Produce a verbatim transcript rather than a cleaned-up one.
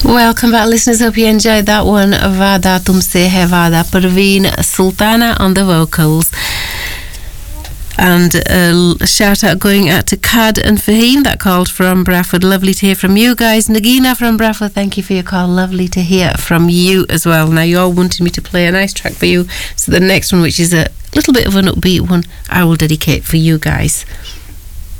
Welcome back, listeners. Hope you enjoyed that one. Vada Tumse Hai Vada, Parveen Sultana on the vocals. And a shout out going out to Kad and Fahim that called from Bradford. Lovely to hear from you guys. Nagina from Bradford, thank you for your call. Lovely to hear from you as well. Now, you all wanted me to play a nice track for you, so the next one, which is a little bit of an upbeat one, I will dedicate for you guys.